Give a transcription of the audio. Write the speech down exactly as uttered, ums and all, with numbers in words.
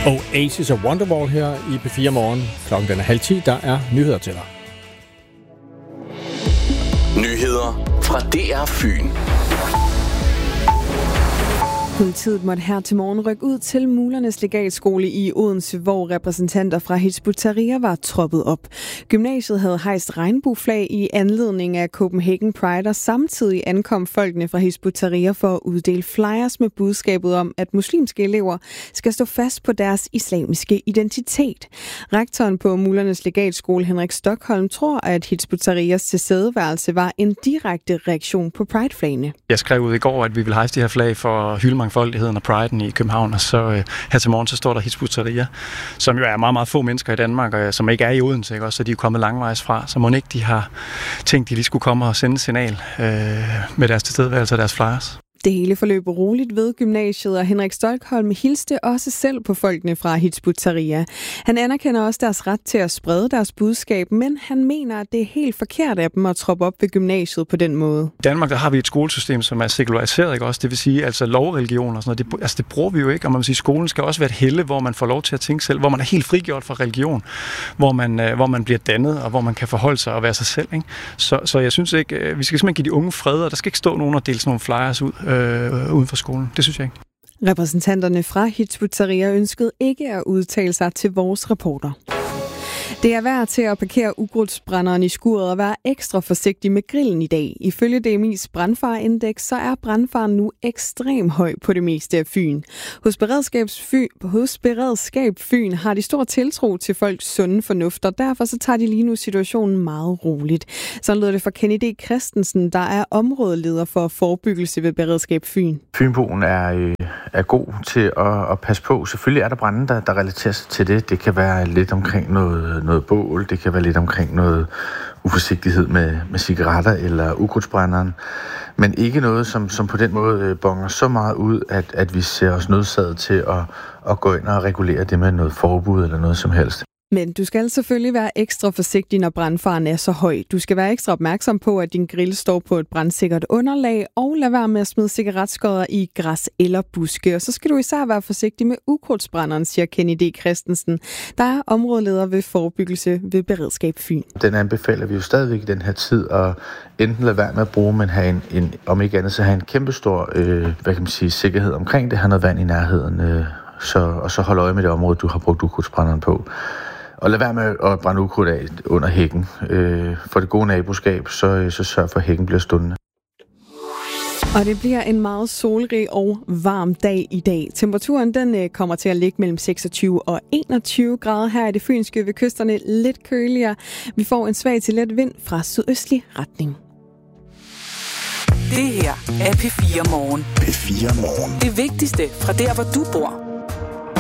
Oasis og Wonderwall her i P fire Morgen. Klokken den er halv ti, der er nyheder til dig. Nyheder fra D R Fyn. Politiet måtte her til morgen rykke ud til Mulernes Legatskole i Odense, hvor repræsentanter fra Hizb ut-Tahrir var troppet op. Gymnasiet havde hejst regnbueflag i anledning af Copenhagen Pride, og samtidig ankom folkene fra Hizb ut-Tahrir for at uddele flyers med budskabet om, at muslimske elever skal stå fast på deres islamiske identitet. Rektoren på Mulernes Legatskole, Henrik Stockholm, tror, at Hizb ut-Tahrirs tilstedeværelse var en direkte reaktion på Pride-flagene. Jeg skrev ud i går, at vi vil hejse de her flag for at hylde mangfoldigheden og priden i København, og så øh, her til morgen, så står der Hizb ut-Tahrir, som jo er meget, meget få mennesker i Danmark, og som ikke er i Odense, ikke? Også, så de er kommet langvejs fra, så må ikke de har tænkt, at de lige skulle komme og sende et signal øh, med deres tilstedeværelse og deres flyers. Det hele forløb roligt ved gymnasiet, og Henrik Stockholm hilste også selv på folkene fra Hizb ut-Tahrir. Han anerkender også deres ret til at sprede deres budskab, men han mener, at det er helt forkert af dem at troppe op ved gymnasiet på den måde. I Danmark der har vi et skolesystem, som er sekulariseret, ikke også? Det vil sige, altså lovreligion og sådan noget, det, altså det bruger vi jo ikke, og man vil sige, skolen skal også være et helle, hvor man får lov til at tænke selv, hvor man er helt frigjort fra religion, hvor man, øh, hvor man bliver dannet, og hvor man kan forholde sig og være sig selv, ikke? Så, så jeg synes ikke, øh, vi skal simpelthen give de unge fred, og der skal ikke stå nogen og dele sådan nogle flyers ud Øh, uden for skolen. Det synes jeg ikke. Repræsentanterne fra Hizb ut-Tahrir ønskede ikke at udtale sig til vores reporter. Det er værd til at parkere ukrudtsbrænderen i skuret og være ekstra forsigtig med grillen i dag. Ifølge D M I's brandfareindeks, så er brandfaren nu ekstremt høj på det meste af Fyn. Hos Beredskab Fyn, hos Beredskab Fyn har de stor tiltro til folks sunde fornuft, og derfor så tager de lige nu situationen meget roligt. Sådan lød det fra Kenny D. Christensen, der er områdeleder for forebyggelse ved Beredskab Fyn. Fynboen er, er god til at, at passe på. Selvfølgelig er der brande, der, der relaterer sig til det. Det kan være lidt omkring noget noget bål, det kan være lidt omkring noget uforsigtighed med, med cigaretter eller ukrudtsbrænderen, men ikke noget, som, som på den måde bonger så meget ud, at, at vi ser os nødsaget til at, at gå ind og regulere det med noget forbud eller noget som helst. Men du skal selvfølgelig være ekstra forsigtig, når brandfaren er så høj. Du skal være ekstra opmærksom på, at din grill står på et brandsikkert underlag, og lad være med at smide cigaretskodder i græs eller buske. Og så skal du især være forsigtig med ukrudtsbrænderen, siger Kenny D. Christensen, der er områdeleder ved forebyggelse ved Beredskab Fyn. Den anbefaler vi jo stadigvæk i den her tid, at enten lade være med at bruge, men have en, en, om ikke andet, så have en kæmpestor øh, hvad kan man sige, sikkerhed omkring det, have noget vand i nærheden, øh, så, og så holde øje med det område, du har brugt ukrudtsbrænderen på. Og lad være med at brænde ukrudt af under hækken. Øh, for det gode naboskab, så, så sørg for, at hækken bliver stående. Og det bliver en meget solrig og varm dag i dag. Temperaturen den kommer til at ligge mellem seksogtyve og enogtyve grader. Her i det fynske ved kysterne lidt køligere. Vi får en svag til let vind fra sydøstlig retning. Det her er P fire Morgen. P fire Morgen. Det vigtigste fra der, hvor du bor.